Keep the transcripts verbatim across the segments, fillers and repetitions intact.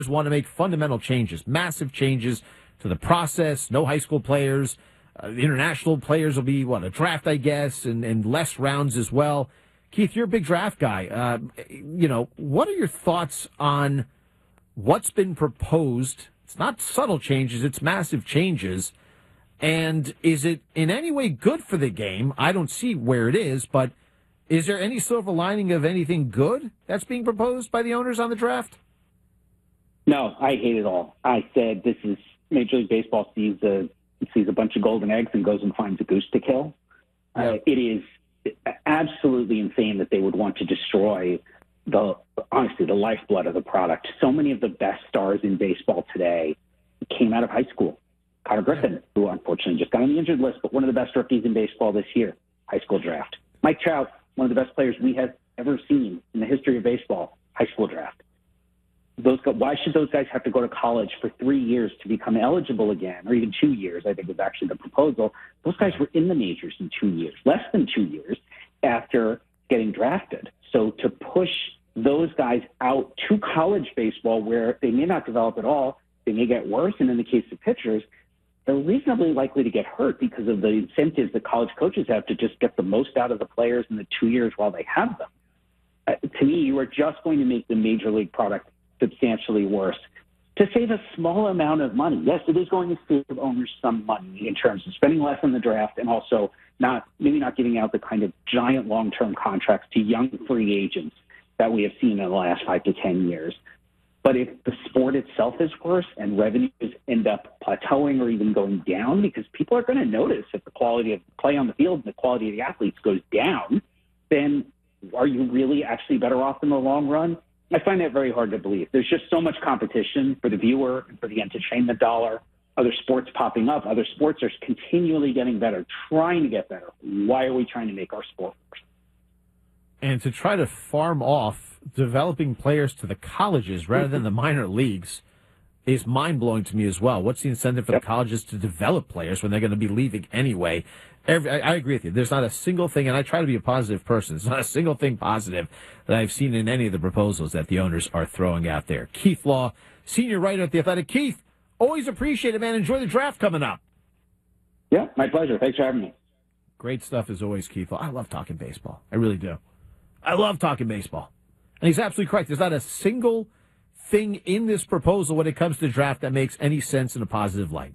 want to make fundamental changes, massive changes to the process. No high school players. Uh, the international players will be, what, a draft, I guess, and, and less rounds as well. Keith, you're a big draft guy. Uh, you know, what are your thoughts on what's been proposed? It's not subtle changes, it's massive changes. And is it in any way good for the game? I don't see where it is, but is there any silver lining of anything good that's being proposed by the owners on the draft? No, I hate it all. I said this is Major League Baseball sees a, sees a bunch of golden eggs and goes and finds a goose to kill. Yeah. Uh, it is absolutely insane that they would want to destroy the, honestly, the lifeblood of the product. So many of the best stars in baseball today came out of high school. Carter Griffin, who unfortunately just got on the injured list, but one of the best rookies in baseball this year, high school draft. Mike Trout, one of the best players we have ever seen in the history of baseball, high school draft. Those, why should those guys have to go to college for three years to become eligible again, or even two years, I think was actually the proposal. Those guys were in the majors in two years, less than two years after getting drafted. So to push those guys out to college baseball where they may not develop at all, they may get worse, and in the case of pitchers, they're reasonably likely to get hurt because of the incentives that college coaches have to just get the most out of the players in the two years while they have them. Uh, to me, you are just going to make the major league product substantially worse. To save a small amount of money, yes, it is going to save owners some money in terms of spending less on the draft and also not maybe not giving out the kind of giant long-term contracts to young free agents that we have seen in the last five to ten years. But if the sport itself is worse and revenues end up plateauing or even going down, because people are going to notice if the quality of play on the field and the quality of the athletes goes down, then are you really actually better off in the long run? I find that very hard to believe. There's just so much competition for the viewer and for the entertainment dollar. Other sports popping up. Other sports are continually getting better, trying to get better. Why are we trying to make our sport worse? And to try to farm off developing players to the colleges rather than the minor leagues is mind-blowing to me as well. What's the incentive for yep. the colleges to develop players when they're going to be leaving anyway? Every, I, I agree with you. There's not a single thing, and I try to be a positive person, there's not a single thing positive that I've seen in any of the proposals that the owners are throwing out there. Keith Law, senior writer at The Athletic. Keith, always appreciate it, man. Enjoy the draft coming up. Yeah, my pleasure. Thanks for having me. Great stuff as always, Keith Law. I love talking baseball. I really do. I love talking baseball. And he's absolutely correct. There's not a single thing in this proposal when it comes to the draft that makes any sense in a positive light.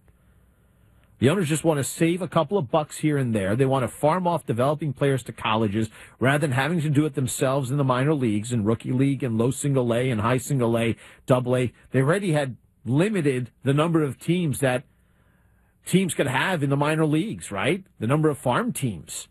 The owners just want to save a couple of bucks here and there. They want to farm off developing players to colleges rather than having to do it themselves in the minor leagues, in rookie league and low single A and high single A, double A. They already had limited the number of teams that teams could have in the minor leagues, right? The number of farm teams.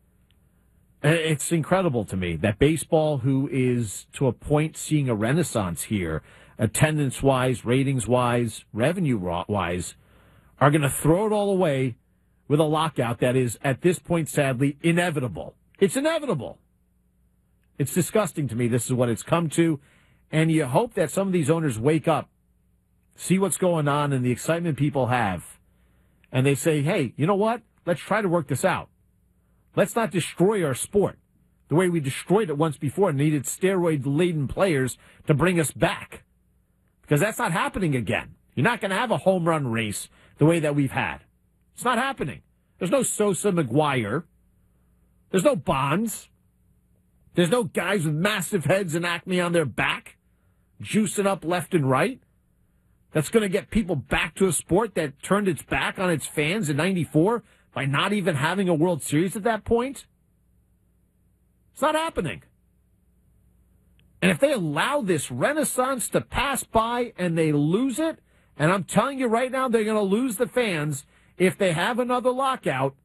It's incredible to me that baseball, who is to a point seeing a renaissance here, attendance-wise, ratings-wise, revenue-wise, are going to throw it all away with a lockout that is, at this point, sadly, inevitable. It's inevitable. It's disgusting to me. This is what it's come to. And you hope that some of these owners wake up, see what's going on and the excitement people have, and they say, hey, you know what? Let's try to work this out. Let's not destroy our sport the way we destroyed it once before and needed steroid-laden players to bring us back. Because that's not happening again. You're not going to have a home run race the way that we've had. It's not happening. There's no Sosa McGuire. There's no Bonds. There's no guys with massive heads and acne on their back, juicing up left and right. That's going to get people back to a sport that turned its back on its fans in ninety-four by not even having a World Series at that point. It's not happening. And if they allow this renaissance to pass by and they lose it, and I'm telling you right now, they're going to lose the fans if they have another lockout,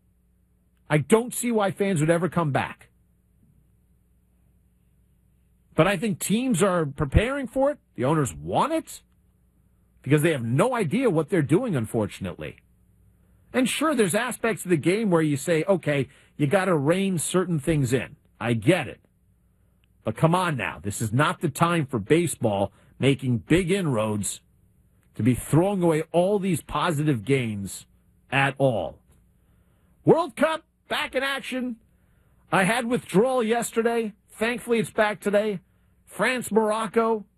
I don't see why fans would ever come back. But I think teams are preparing for it. The owners want it because they have no idea what they're doing, unfortunately. And sure, there's aspects of the game where you say, okay, you got to rein certain things in. I get it. But come on now. This is not the time for baseball making big inroads to be throwing away all these positive gains at all. World Cup, back in action. I had withdrawal yesterday. Thankfully, it's back today. France, Morocco.